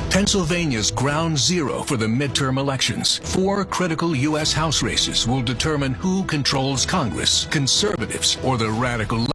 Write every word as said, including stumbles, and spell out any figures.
Pennsylvania's ground zero for the midterm elections. Four critical U S House races will determine who controls Congress, conservatives or the radical left.